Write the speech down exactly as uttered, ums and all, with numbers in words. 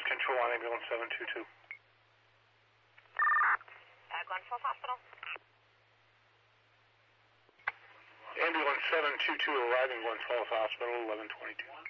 control on ambulance seven two two. Uh, Glen Falls Hospital. Ambulance seven two two arriving Glen Falls Hospital, eleven twenty-two.